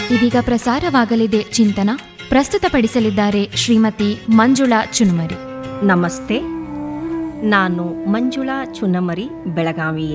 ಇದೀಗ ಪ್ರಸಾರವಾಗಲಿದೆ ಚಿಂತನ. ಪ್ರಸ್ತುತಪಡಿಸಲಿದ್ದಾರೆ ಶ್ರೀಮತಿ ಮಂಜುಳಾ ಚುನುಮರಿ. ನಮಸ್ತೆ, ನಾನು ಮಂಜುಳಾ ಚುನಮರಿ, ಬೆಳಗಾವಿಯಿಂದ.